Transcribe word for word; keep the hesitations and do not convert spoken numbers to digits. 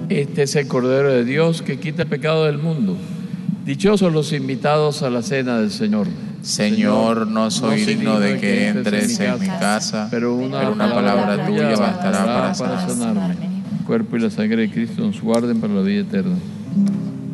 Este es el Cordero de Dios que quita el pecado del mundo. Dichosos los invitados a la cena del Señor. Señor, no soy no digno de que entres en mi casa, pero una, pero una palabra, palabra tuya bastará para, para sanarme. El cuerpo y la sangre de Cristo nos guarden para la vida eterna.